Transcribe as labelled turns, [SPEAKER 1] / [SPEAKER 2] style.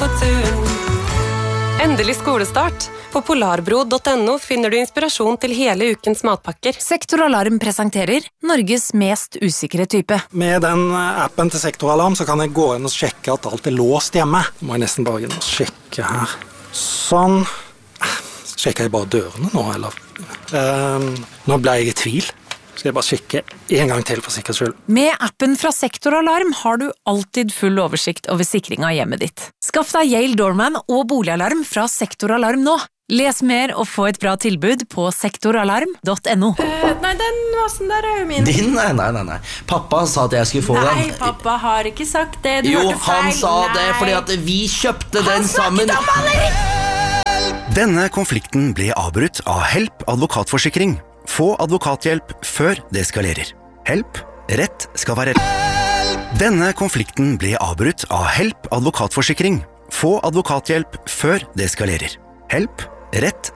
[SPEAKER 1] på turen. Endelig skolestart. På polarbro.no finner du inspirasjon til hele ukens matpakker.
[SPEAKER 2] Sektoralarm presenterer Norges mest usikre type.
[SPEAKER 3] Med den appen til Sektoralarm så kan jeg gå inn og sjekke at alt er låst hjemme. Må jeg nesten bare inn og sjekke her. Sånn. Sjekker jeg bare dørene nå, eller? Nå ble jeg i tvil. Skal jeg bare sjekke en gang til for sikkerhets skyld.
[SPEAKER 2] Med appen fra Sektoralarm har du alltid full oversikt over sikring av hjemmet ditt. Skaff deg Yale Doorman og boligalarm fra Sektoralarm nå. Les mer og få et bra tilbud på sektoralarm.no.
[SPEAKER 4] Nei, den vasen der er jo min.
[SPEAKER 5] Din? Nei. Pappa sa at jeg skulle få den.
[SPEAKER 4] Nei, pappa har ikke sagt det. Du hørte feil.
[SPEAKER 5] Han sa det fordi at vi kjøpte den sammen.
[SPEAKER 6] Denne konflikten ble avbrutt av Help advokatforsikring. Få advokathjelp før det eskalerer. Help, rett skal være rett. Denne konflikten ble avbrutt av Help advokatforsikring. Få advokathjelp før det eskalerer. Help, rett